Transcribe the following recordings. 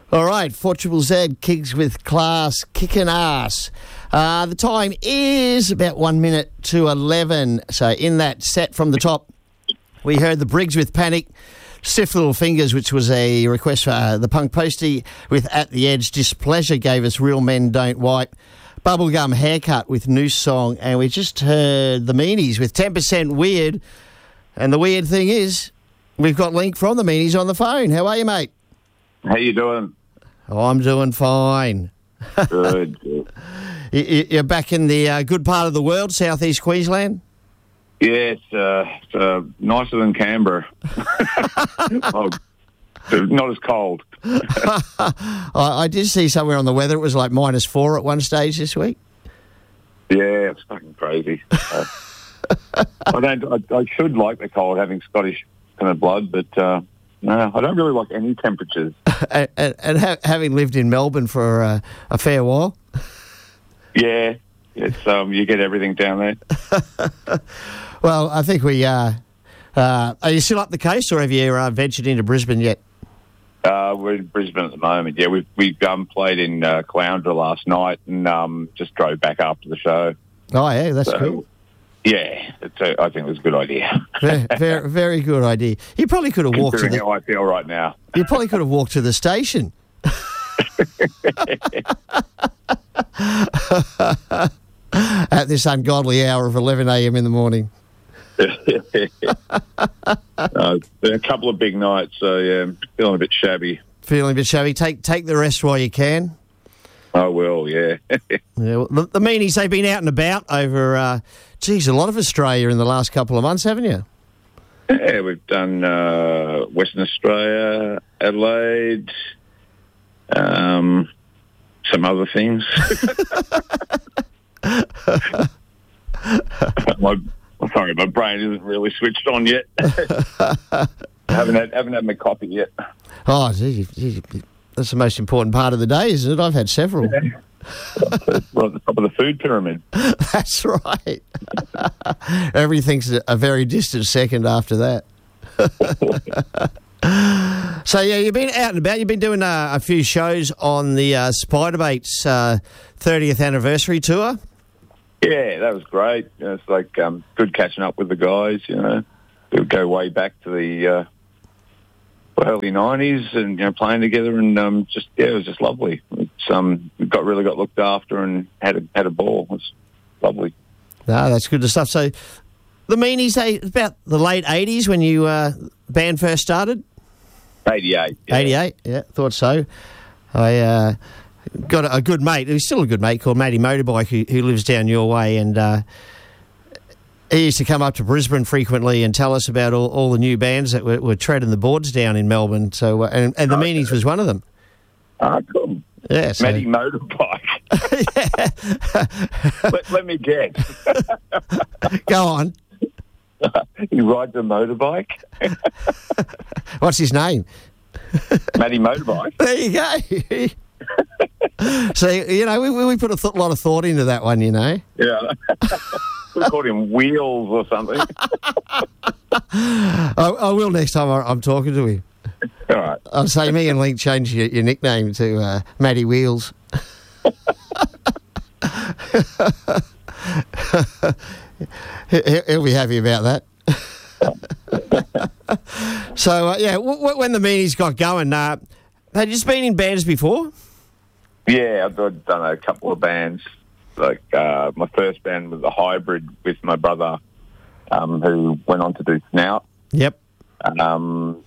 All right, 4ZZZ, Kids with Class, kicking ass. The time is about 1 minute to 11. So in that set from the top, we heard the Briggs with Panic, Stiff Little Fingers, which was a request for the Punk Postie with At the Edge. Displeasure gave us Real Men Don't Wipe. Bubblegum Haircut with New Song. And we just heard the Meanies with 10% Weird. And the weird thing is, we've got Link from the Meanies on the phone. How are you, mate? How you doing? Oh, I'm doing fine. Good. You're back in the good part of the world, southeast Queensland? Yeah, it's nicer than Canberra. Oh, not as cold. I did see somewhere on the weather it was like -4 at one stage this week. Yeah, it's fucking crazy. I should like the cold, having Scottish kind of blood, but no, I don't really like any temperatures. and having lived in Melbourne for a fair while. Yeah, it's you get everything down there. Well, I think we are you still up the coast, or have you ventured into Brisbane yet? We're in Brisbane at the moment. Yeah, we played in Caloundra last night and just drove back after the show. Oh yeah, that's cool. Yeah, I think it was a good idea. Very, very good idea. You probably could have walked to how I feel right now. You probably could have walked to the station. At this ungodly hour of 11 a.m. in the morning. A couple of big nights, so yeah, feeling a bit shabby. Feeling a bit shabby. Take the rest while you can. I will, yeah. Yeah, well, the Meanies, they've been out and about over, a lot of Australia in the last couple of months, haven't you? Yeah, we've done Western Australia, Adelaide, some other things. My brain isn't really switched on yet. haven't had my coffee yet. Oh, gee, that's the most important part of the day, isn't it? I've had several. Yeah. We're at the top of the food pyramid. That's right. Everything's a very distant second after that. So, yeah, you've been out and about. You've been doing a few shows on the Spiderbait's 30th anniversary tour. Yeah, that was great. It's like good catching up with the guys, We go way back to the early 90s and, playing together and it was just lovely. It's, we really got looked after and had a ball. It was lovely. No, that's good stuff. So the Meanies, about the late 80s when you band first started? 88. Yeah. 88, yeah, thought so. I got a good mate, who's still a good mate, called Matty Motorbike, who lives down your way, and he used to come up to Brisbane frequently and tell us about all the new bands that were treading the boards down in Melbourne. So, and the Meanies was one of them. Ah, cool. Yeah, so. Matty Motorbike. let me guess. Go on. He rides a motorbike. What's his name? Matty Motorbike. There you go. So, we put a lot of thought into that one, Yeah. We called him Wheels or something. I will next time I'm talking to him. All right. I'll say me and Link change your nickname to Matty Wheels. He'll be happy about that. So, when the Meanies got going, had you just been in bands before? Yeah, I've done a couple of bands. Like my first band was a hybrid with my brother, who went on to do Snout. Yep. I was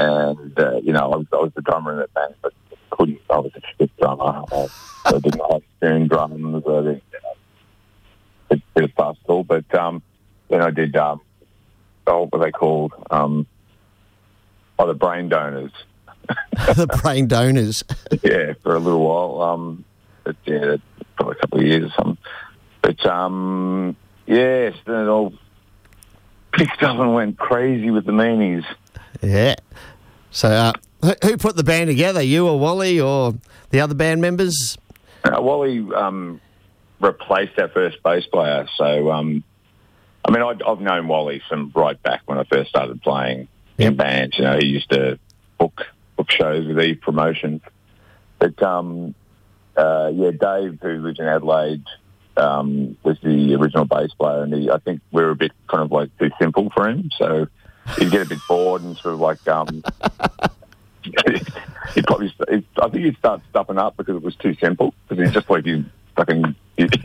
the drummer in that band, but I was a shit drummer. I didn't like doing drums. I did a bit of festival, but then I did what were they called? The Brain Donors. The Brain Donors. Yeah, for a little while. But yeah, probably a couple of years or something. But yes, then it all picked up and went crazy with the Meanies. Yeah. So who put the band together? You or Wally or the other band members? Wally replaced our first bass player. So, I've known Wally from right back when I first started playing in bands. He used to book shows with Eve Promotions. But Dave, who lives in Adelaide, was the original bass player, and I think we were a bit kind of like too simple for him, so he'd get a bit bored and sort of like he'd probably. I think he'd start stuffing up because it was too simple, because he'd just like his fucking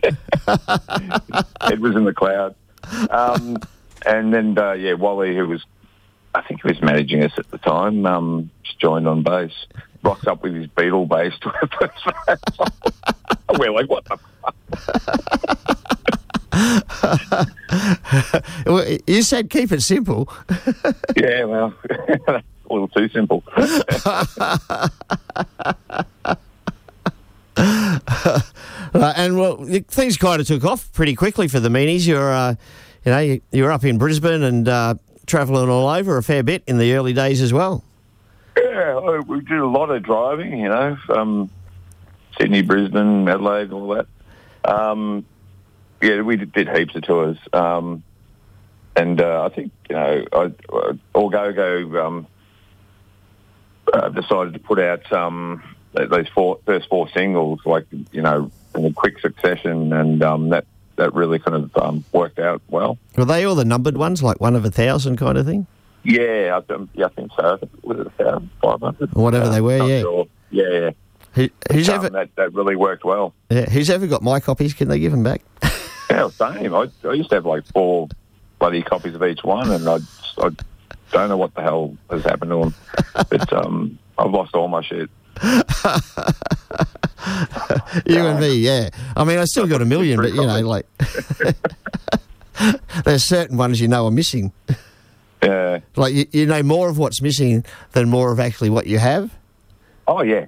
head was in the cloud. And then Wally, who was, I think he was managing us at the time, just joined on bass. Rocks up with his Beatle bass to our first bass. We're like, what the fuck? Well, you said keep it simple. Yeah, well, a little too simple. And well, things kind of took off pretty quickly for the Meanies. You're up in Brisbane and travelling all over a fair bit in the early days as well. Yeah, we did a lot of driving, Sydney, Brisbane, Adelaide, all that. We did heaps of tours. And I think, Orgogo decided to put out those first four singles, in a quick succession, and that really kind of worked out well. Were they all the numbered ones, like 1 of 1,000 kind of thing? Yeah, I think so. I think it was 1,500. Or whatever they were, yeah. Sure. Yeah. Who's ever that really worked well. Yeah, who's ever got my copies? Can they give them back? Yeah, same. I used to have like 4 bloody copies of each one, and I don't know what the hell has happened to them. But I've lost all my shit. You and me, yeah. I mean, I still got 1 million, but there's certain ones are missing. Yeah. Like you know more of what's missing than more of actually what you have. Oh yeah.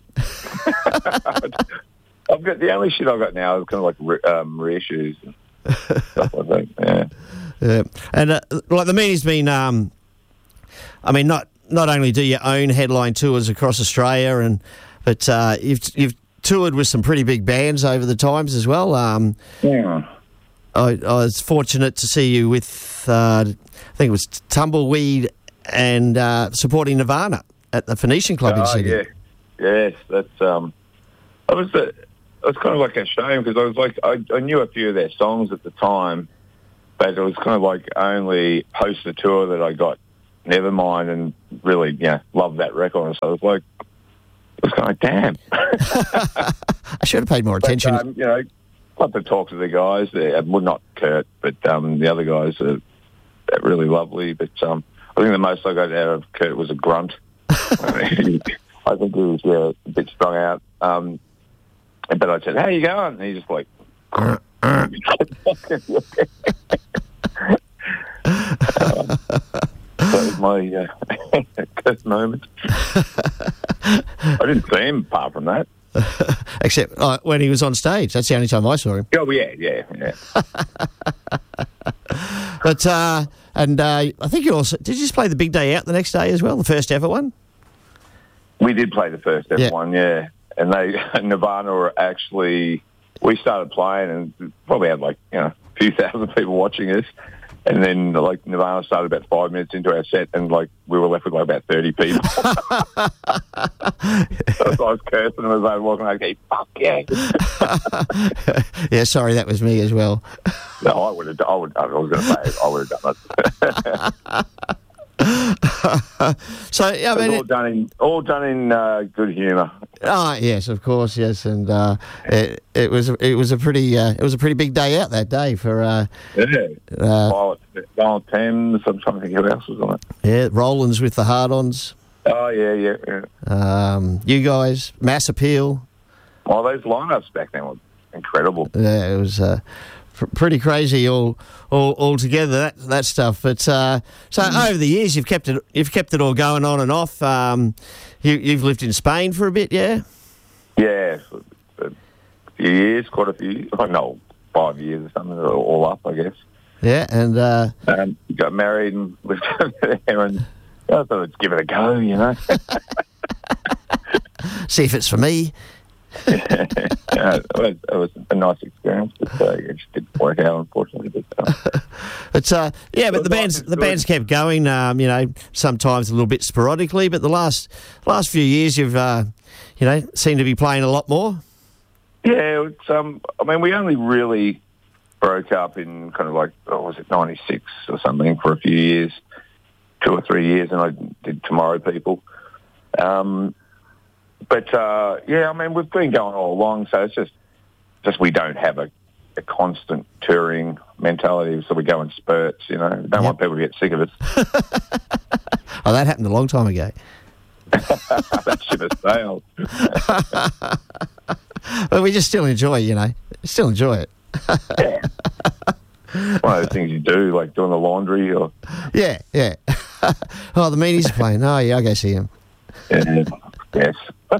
I've got the only shit I've got now is kind of like reissues and stuff like that. Yeah. Yeah. And like the Meanies been, not only do you own headline tours across Australia, but you've toured with some pretty big bands over the times as well. Yeah. I was fortunate to see you with, I think it was Tumbleweed and supporting Nirvana at the Phoenician Club in Sydney. Yeah. Yes, that's it was kind of like a shame, because I was like, I knew a few of their songs at the time, but it was kind of like only post the tour that I got Nevermind and really, loved that record. So I was like, it was kind of damn. I should have paid more attention. But, love to talk to the guys. Well, not Kurt, but the other guys are really lovely. But I think the most I got out of Kurt was a grunt. I think he was a bit strung out. But I said, "How you going?" And he's just like, that was my Kurt moment. I didn't see him apart from that. Except when he was on stage. That's the only time I saw him. Oh, yeah. But, I think you also... Did you just play the Big Day Out the next day as well, the first ever one? We did play the first ever one, yeah. And Nirvana were actually... We started playing and probably had a few thousand people watching us. And then, Nirvana started about 5 minutes into our set, and, we were left with, about 30 people. So I was cursing them as they were walking like, hey, fuck yeah. Yeah, sorry, that was me as well. No, I was going to say, I would have done it. So, I mean... All done in good humour. Oh, yes, of course, yes. And it was a pretty big day out that day for... Violent Thames, I'm trying to think who else was on it. Yeah, Roland's with the Hard-Ons. Oh, yeah. You guys, Mass Appeal. Oh, those lineups back then were incredible. Yeah, it was pretty crazy all together, that stuff. But so over the years, you've kept it all going on and off. You've lived in Spain for a bit, yeah? Yeah, a few years, quite a few. I know, 5 years or something, all up, I guess. Yeah, and got married and lived over there, and I thought I'd give it a go, See if it's for me. It was a nice experience, but it just didn't work out, unfortunately. But But but the band's kept going. Sometimes a little bit sporadically, but the last few years you've seem to be playing a lot more. Yeah, it's we only really broke up in kind of like, was it 96 or something for a few years, 2 or 3 years, and I did Tomorrow People. We've been going all along, so it's just we don't have a constant touring mentality, so we go in spurts, Don't want people to get sick of it. Oh, that happened a long time ago. That ship has sailed. But we just still enjoy, still enjoy it. Yeah. One of those things you do, like doing the laundry or... Yeah. Oh, the Meanies are playing. Oh, yeah, I'll go see him. Yeah. Yes.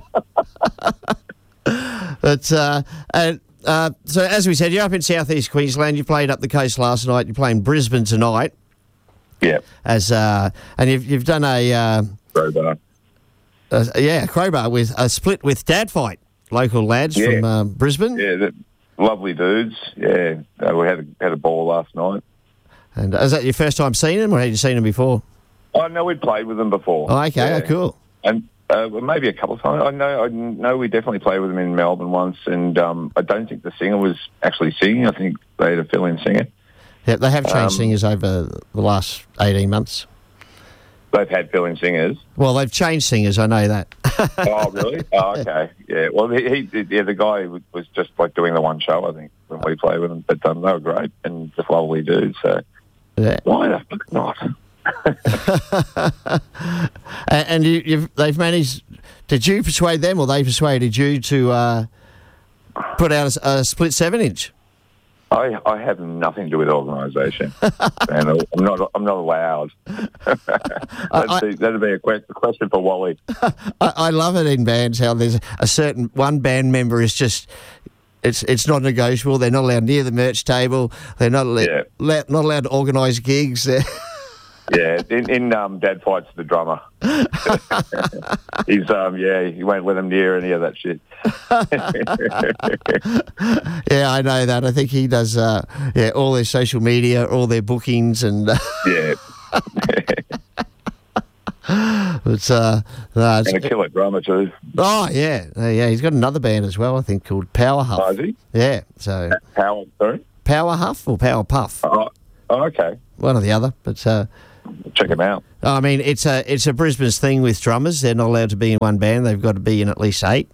But, so as we said, you're up in southeast Queensland. You played up the coast last night. You're playing Brisbane tonight. Yeah. And you've done a... Crowbar. Crowbar with a split with Dad Fight, local lads from Brisbane. Yeah, lovely dudes. Yeah, we had a ball last night. And is that your first time seeing them, or had you seen them before? Oh no, we'd played with them before. Oh, okay, yeah. Cool. And maybe a couple of times. I know we definitely played with them in Melbourne once, and I don't think the singer was actually singing. I think they had a fill-in singer. Yeah, they have changed singers over the last 18 months. They've had fill-in singers. Well, they've changed singers. I know that. Oh, really? Oh, okay. Yeah. Well, the guy was just like doing the one show, I think, when we played with them. But they were great and just lovely dudes. So why the fuck not? And they've managed. Did you persuade them, or they persuaded you to put out a split 7-inch? I have nothing to do with organisation, and I'm not allowed. That'd be a question for Wally. I love it in bands how there's a certain one band member is just it's not negotiable. They're not allowed near the merch table. They're not not allowed to organise gigs. Yeah, in Dad Fight's the drummer. He's he won't let him near any of that shit. Yeah, I know that. I think he does all their social media, all their bookings, and yeah. It's and a killer drummer too. Oh yeah. He's got another band as well, I think, called Power Huff. Oh, is he? Yeah. So Power Huff or Power Puff? Oh, okay. One or the other, but check him out. I mean, it's a Brisbane's thing with drummers. They're not allowed to be in one band. They've got to be in at least 8.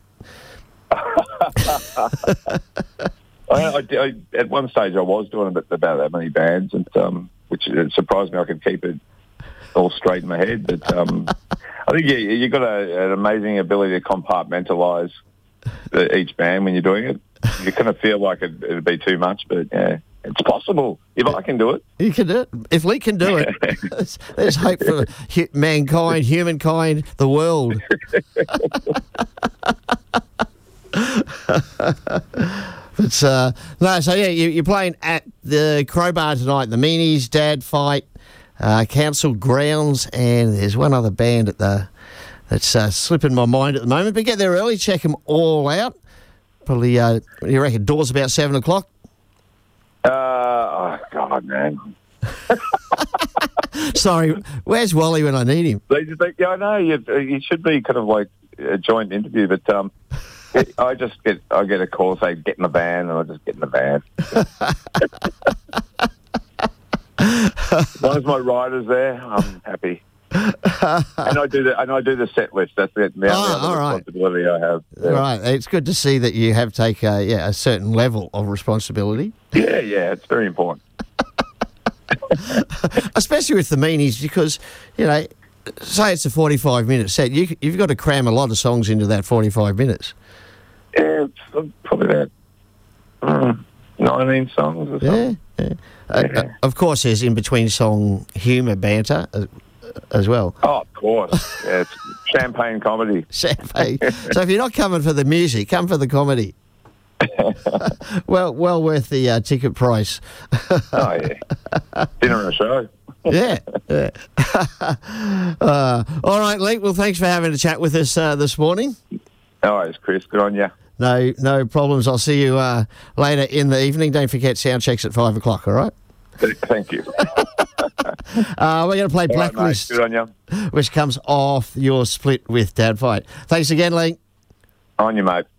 I at one stage I was doing about that many bands, and which it surprised me I could keep it all straight in my head. But I think you've got an amazing ability to compartmentalise each band when you're doing it. You kind of feel like it'd be too much, but yeah. It's possible. If I can do it. You can do it. If Lee can do it, there's hope for mankind, humankind, the world. But, you're playing at the Crowbar tonight, the Meanies, Dad Fight, Council Grounds, and there's one other band that's slipping my mind at the moment. But get there early, check them all out. Probably, you reckon, doors about 7 o'clock? Oh, God, man. Sorry, where's Wally when I need him? They just think, I know, you should be kind of like a joint interview, but I get a call say, get in the van, and I just get in the van. As long as my rider's there, I'm happy. And I do the set list. That's the only responsibility I have. Yeah. Right. It's good to see that you have taken a certain level of responsibility. Yeah, it's very important. Especially with the Meanies, because, say it's a 45-minute set, you've got to cram a lot of songs into that 45 minutes. Yeah, it's probably about 19 songs or something. Yeah. Of course, there's in-between song humour banter as well. Oh, of course. Yeah, it's champagne comedy. Champagne. So if you're not coming for the music, come for the comedy. well worth the ticket price. Oh, yeah. Dinner and a show. Yeah. All right, Lee. Well, thanks for having a chat with us this morning. No worries, Chris. Good on you. No problems. I'll see you later in the evening. Don't forget, sound checks at 5 o'clock, all right? Thank you. We're going to play All right, mate. Blacklist, Good on you. which comes off your split with Dad Fight. Thanks again, Lee. On you, mate.